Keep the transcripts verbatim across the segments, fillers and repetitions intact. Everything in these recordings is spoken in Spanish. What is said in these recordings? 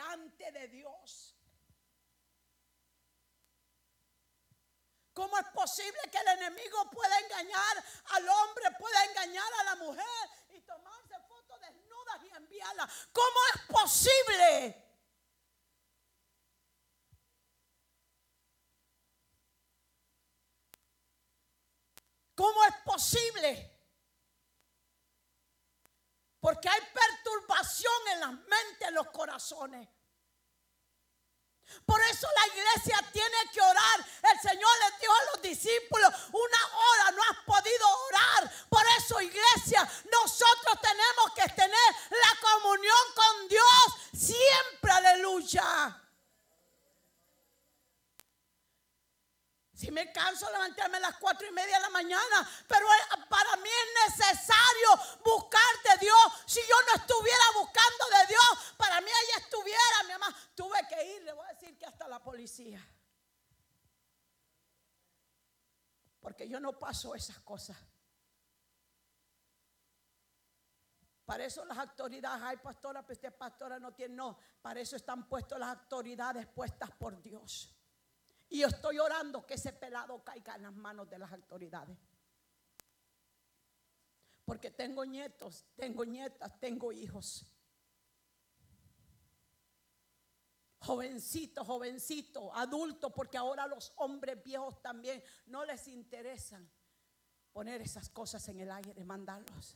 delante de Dios. ¿Cómo es posible que el enemigo pueda engañar al hombre, pueda engañar a la mujer y tomarse fotos desnudas y enviarlas? ¿Cómo es posible? ¿Cómo es posible? Porque hay perturbación en las mentes, en los corazones. Por eso la iglesia tiene que orar. El Señor les dijo a los discípulos: una hora no has podido orar. Por eso, iglesia, nosotros tenemos que tener la comunión con Dios siempre. Aleluya. Si me canso, levantarme a las cuatro y media de la mañana, pero para mí es necesario buscar de Dios. Si yo no estuviera buscando de Dios, para mí ella estuviera, mi mamá, tuve que ir, le voy a decir que hasta la policía. Porque yo no paso esas cosas. Para eso las autoridades, hay pastora, pero usted pastora no tiene, no, para eso están puestas las autoridades puestas por Dios. Y yo estoy orando que ese pelado caiga en las manos de las autoridades. Porque tengo nietos, tengo nietas, tengo hijos. Jovencitos, jovencitos, adultos, porque ahora los hombres viejos también no les interesan poner esas cosas en el aire, mandarlos.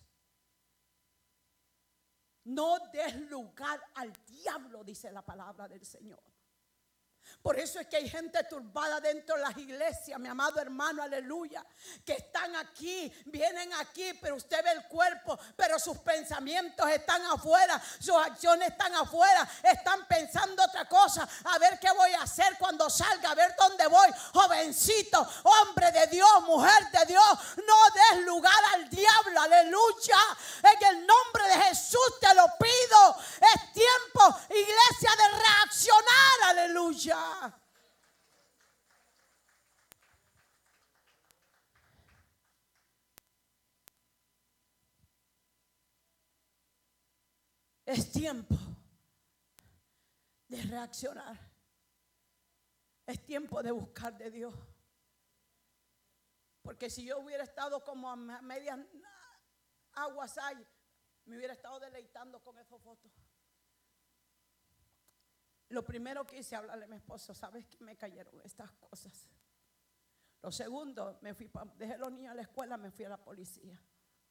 No des lugar al diablo, dice la palabra del Señor. Por eso es que hay gente turbada dentro de las iglesias, mi amado hermano, aleluya, que están aquí, vienen aquí, pero usted ve el cuerpo, pero sus pensamientos están afuera, sus acciones están afuera, están pensando otra cosa, a ver qué voy a hacer cuando salga, a ver dónde voy. Jovencito, hombre de Dios, mujer de Dios, no des lugar al diablo, aleluya. En el nombre de Jesús te lo pido. Es tiempo, iglesia, de reaccionar, aleluya. Es tiempo de reaccionar. Es tiempo de buscar de Dios. Porque si yo hubiera estado como a medias aguas hay, me hubiera estado deleitando con esas fotos. Lo primero que hice, hablarle a mi esposo, ¿sabes qué? Me cayeron estas cosas. Lo segundo, me fui, dejé a los niños a la escuela, me fui a la policía.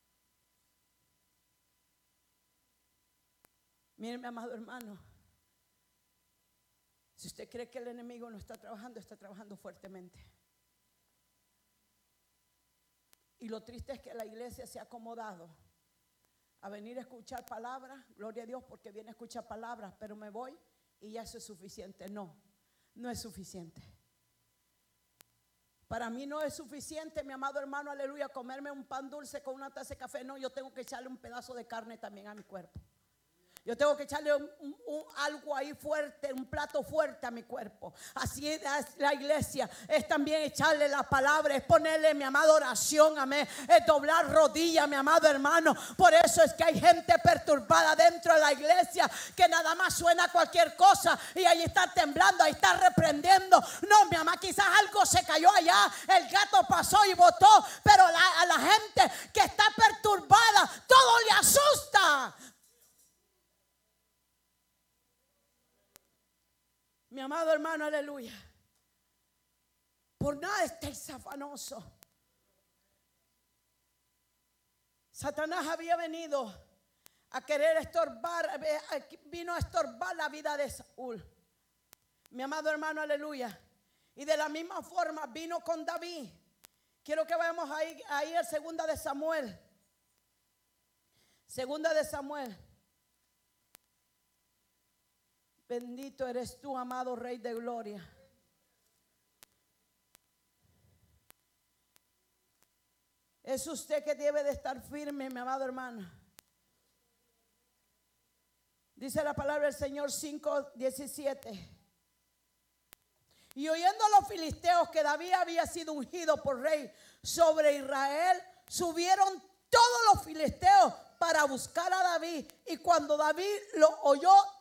Miren, mi amado hermano, si usted cree que el enemigo no está trabajando, está trabajando fuertemente. Y lo triste es que la iglesia se ha acomodado a venir a escuchar palabras, gloria a Dios porque viene a escuchar palabras, pero me voy y ya eso es suficiente. No, no es suficiente. Para mí no es suficiente, mi amado hermano, aleluya, comerme un pan dulce con una taza de café. No, yo tengo que echarle un pedazo de carne también a mi cuerpo. Yo tengo que echarle un, un, un, algo ahí fuerte, un plato fuerte a mi cuerpo. Así es la iglesia, es también echarle la palabra, es ponerle, mi amado, oración, amén, es doblar rodillas, mi amado hermano. Por eso es que hay gente perturbada dentro de la iglesia, que nada más suena cualquier cosa y ahí está temblando, ahí está reprendiendo. No, mi mamá, quizás algo se cayó allá, el gato pasó y botó, pero la, a la gente que está perturbada, todo le asusta. Mi amado hermano, aleluya. Por nada estéis afanosos. Satanás había venido a querer estorbar, vino a estorbar la vida de Saúl. Mi amado hermano, aleluya. Y de la misma forma vino con David. Quiero que vayamos ahí, ahí el segunda de Samuel. Segunda de Samuel. Bendito eres tú, amado Rey de Gloria. Es usted que debe de estar firme, mi amado hermano. Dice la palabra del Señor cinco diecisiete. Y oyendo a los filisteos que David había sido ungido por rey sobre Israel, subieron todos los filisteos para buscar a David. Y cuando David lo oyó,